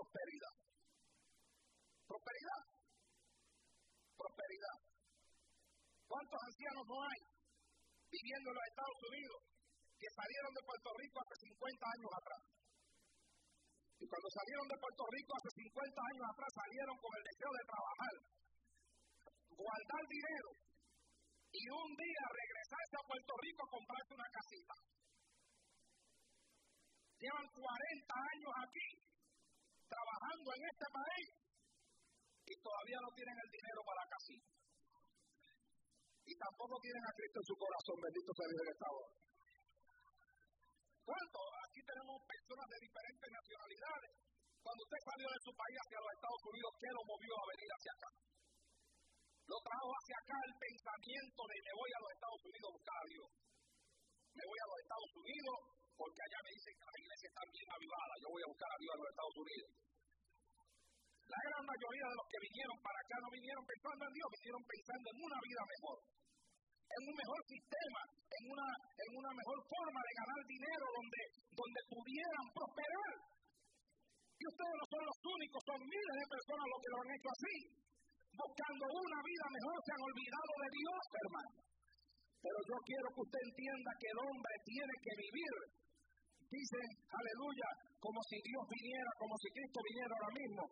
prosperidad. Prosperidad. Prosperidad. ¿Cuántos ancianos no hay viviendo en los Estados Unidos que salieron de Puerto Rico hace 50 años atrás? Y cuando salieron de Puerto Rico hace 50 años atrás, salieron con el deseo de trabajar, guardar dinero y un día regresarse a Puerto Rico a comprarse una casita. Llevan 40 años aquí, trabajando en este país, y todavía no tienen el dinero para la casita. Y tampoco tienen a Cristo en su corazón, bendito sea Dios en esta hora. ¿Cuánto? Aquí tenemos personas de diferentes nacionalidades. Cuando usted salió de su país hacia los Estados Unidos, ¿qué lo movió a venir hacia acá? Lo trajo hacia acá el pensamiento de me voy a los Estados Unidos a buscar a Dios. Me voy a los Estados Unidos porque allá me dicen que las iglesias están bien avivadas. Yo voy a buscar a Dios en los Estados Unidos. La gran mayoría de los que vinieron para acá no vinieron pensando en Dios, vinieron pensando en una vida mejor, en un mejor sistema, en una mejor forma de ganar dinero donde pudieran prosperar. Y ustedes no son los únicos, son miles de personas los que lo han hecho así. Buscando una vida mejor se han olvidado de Dios, hermano. Pero yo quiero que usted entienda que el hombre tiene que vivir. Dicen, aleluya, como si Dios viniera, como si Cristo viniera ahora mismo.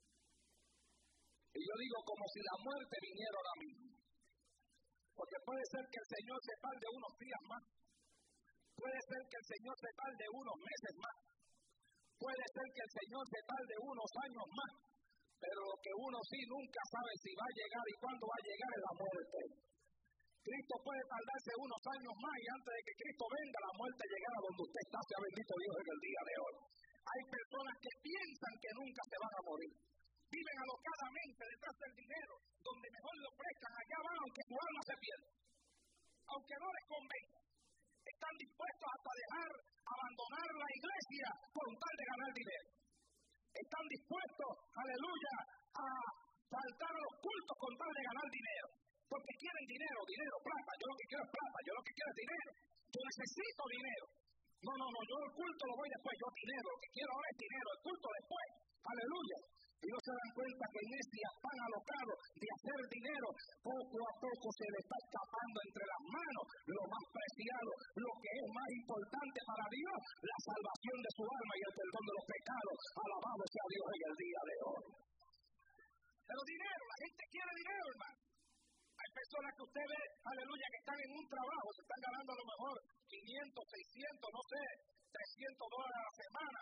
Y yo digo como si la muerte viniera ahora mismo. Porque puede ser que el Señor se tarde unos días más. Puede ser que el Señor se tarde unos meses más. Puede ser que el Señor se tarde unos años más. Pero lo que uno sí nunca sabe si va a llegar y cuándo va a llegar es la muerte. Cristo puede tardarse unos años más y antes de que Cristo venga la muerte llegará donde usted está, sea bendito Dios en el día de hoy. Hay personas que piensan que nunca se van a morir. Viven alocadamente detrás del dinero, donde mejor lo prestan, allá van aunque su alma se pierda. Aunque no les convenga. Están dispuestos hasta abandonar la iglesia por tal de ganar dinero. Están dispuestos, aleluya, a faltar a los cultos con tal de ganar dinero. Porque quieren dinero, plata. Yo lo que quiero es plata, yo lo que quiero es dinero. Yo necesito dinero. No, yo el culto lo voy después, yo dinero. Lo que quiero ahora es dinero, el culto después. Aleluya. Y no se dan cuenta que en ese afán alocado de hacer dinero, poco a poco se le está escapando entre las manos lo más preciado, lo que es más importante para Dios, la salvación de su alma y el perdón de los pecados. Alabado sea Dios en el día de hoy. Pero dinero, la gente quiere dinero, hermano. Hay personas que usted ve, aleluya, que están en un trabajo, se están ganando a lo mejor 500, 600, no sé, $300 a la semana.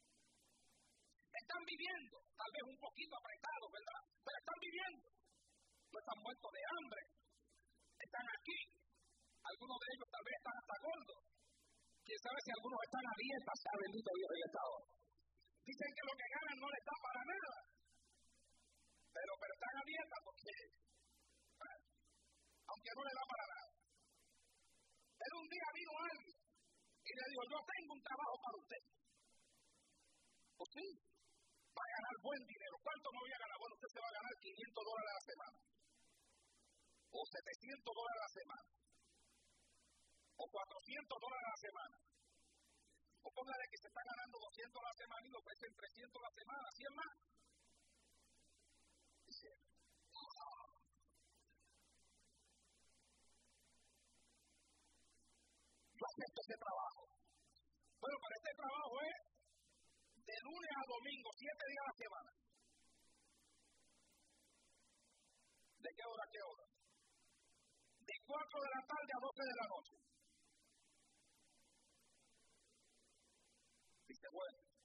Están viviendo, tal vez un poquito apretados, ¿verdad? Pero están viviendo. No están muertos de hambre. Están aquí. Algunos de ellos tal vez están hasta gordos. Quién sabe si algunos están a dieta, sea bendito Dios en esta hora. Dicen que lo que ganan no les da para nada. Pero están a dieta porque aunque no le da para nada. Pero un día vino alguien y le dijo, yo tengo un trabajo para usted. ¿O sí? Va a ganar buen dinero. ¿Cuánto me voy a ganar? Bueno, usted se va a ganar $500 a la semana. O $700 a la semana. O $400 a la semana. O póngale que se está ganando $200 a la semana y lo ofrecen $300 a la semana. ¿100 más? Dice, yo acepto ese trabajo. Bueno, pero este trabajo es de lunes a domingo, 7 días a la semana. ¿De qué hora a qué hora? De 4 de la tarde a 12 de la noche. Dice, bueno,